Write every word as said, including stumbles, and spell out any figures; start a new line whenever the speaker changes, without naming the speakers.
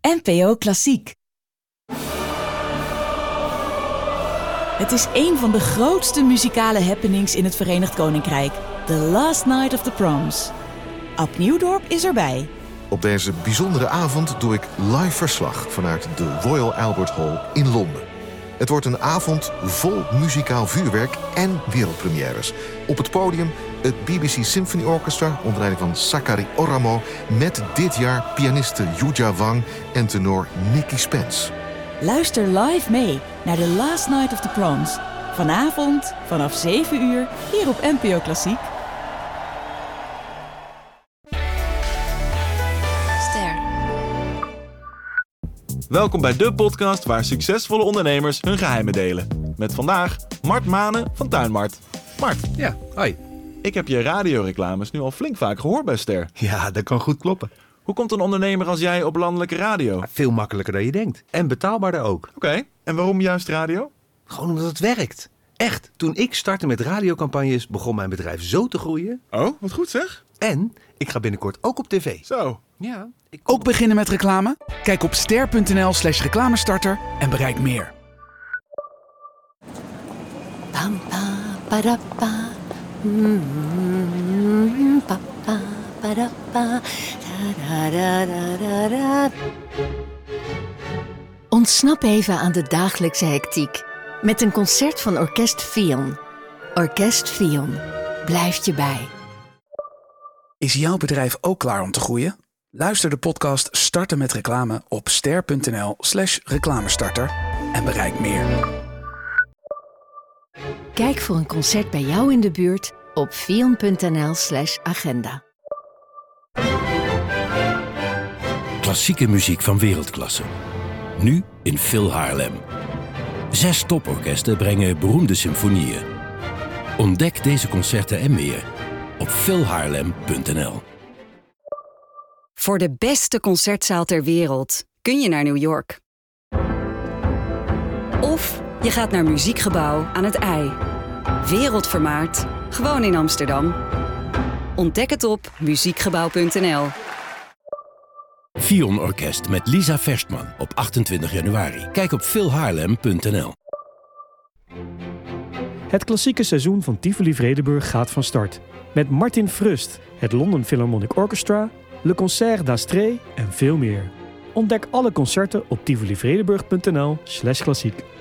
N P O Klassiek. Het is een van de grootste muzikale happenings in het Verenigd Koninkrijk. The Last Night of the Proms. Ab Nieuwdorp is erbij.
Op deze bijzondere avond doe ik live verslag vanuit de Royal Albert Hall in Londen. Het wordt een avond vol muzikaal vuurwerk en wereldpremières. Op het podium het B B C Symphony Orchestra onder leiding van Sakari Oramo, met dit jaar pianiste Yuja Wang en tenor Nicky Spence.
Luister live mee naar The Last Night of the Proms. Vanavond vanaf zeven uur hier op N P O Klassiek.
Ster.
Welkom bij de podcast waar succesvolle ondernemers hun geheimen delen. Met vandaag Mart Manen van Tuinmart. Mart.
Ja, hoi.
Ik heb je radioreclames nu al flink vaak gehoord bij Ster.
Ja, dat kan goed kloppen.
Hoe komt een ondernemer als jij op landelijke radio?
Veel makkelijker dan je denkt. En betaalbaarder ook.
Oké, okay. En waarom juist radio?
Gewoon omdat het werkt. Echt, toen ik startte met radiocampagnes begon mijn bedrijf zo te groeien.
Oh, wat goed zeg.
En ik ga binnenkort ook op tv.
Zo.
Ja. Ik...
Ook beginnen met reclame? Kijk op ster.nl slash reclamestarter en bereik meer.
Pam, pa, para, pa. Mm, pa, pa, para, pa. Da, da, da, da, da. Ontsnap even aan de dagelijkse hectiek met een concert van Orkest Fion. Orkest Fion blijft je bij.
Is jouw bedrijf ook klaar om te groeien? Luister de podcast Starten met Reclame op ster.nl slash reclamestarter en bereik meer.
Kijk voor een concert bij jou in de buurt op fion.nl slash agenda.
Klassieke muziek van wereldklasse. Nu in Phil Haarlem. Zes toporkesten brengen beroemde symfonieën. Ontdek deze concerten en meer op phil haarlem punt n l.
Voor de beste concertzaal ter wereld kun je naar New York. Of je gaat naar Muziekgebouw aan het IJ. Wereldvermaard, gewoon in Amsterdam. Ontdek het op muziekgebouw punt n l.
Fion Orkest met Lisa Verstman op achtentwintig januari. Kijk op phil haarlem punt n l.
Het klassieke seizoen van Tivoli Vredenburg gaat van start. Met Martin Frust, het London Philharmonic Orchestra, Le Concert d'Astrée en veel meer. Ontdek alle concerten op tivoli vredenburg punt n l slash klassiek.